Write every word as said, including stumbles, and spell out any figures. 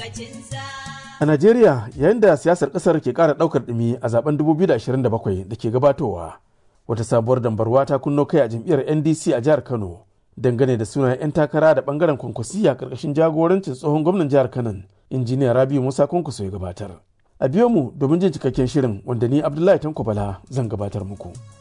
A Najeriya, yayin da siyasar ƙasar ke ƙara ɗaukar ɗumi a zaben dubu biyu da ashirin da bakwai da ke gabatowa, wata sabuwar dambarwa ta kunno kai a jam'iyyar N D C a jihar Kano dangane da sunayen 'yan takara da ɓangaren kwankwasiyya ƙarƙashin jagorancin tsohon gwamnan jihar Kano, injiniya Rabiu Musa Kwankwaso ya gabatar. A biyo mu domin jin cikakken shirin wanda ni Abdullahi Tanko Bala zan gabatar muku.